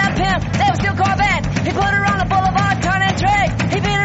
pimp, they were still Corvette. He put her on the boulevard, turning tricks. He beat her